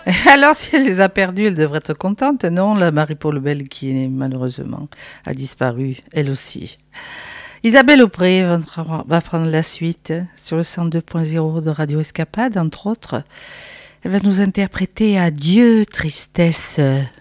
Alors, si elle les a perdus, elle devrait être contente, non? La Marie-Paul Belle qui, malheureusement, a disparu, elle aussi. Isabelle Aupray va prendre la suite sur le 102.0 de Radio Escapade, entre autres. Elle va nous interpréter Adieu, tristesse.